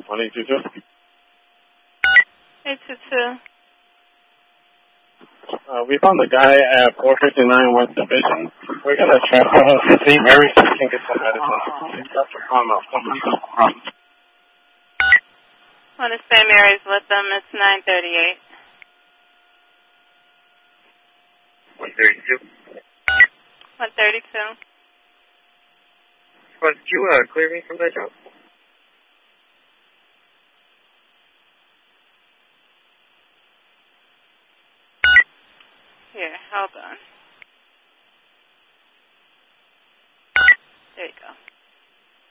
1822. 822. We found the guy at 459 West Division. We're going to transfer him to St. Mary's so he can get some medicine. Dr. Palmer. One of St. Mary's with them. It's 938. 132. 132. Could you clear me from that job? Here, hold on.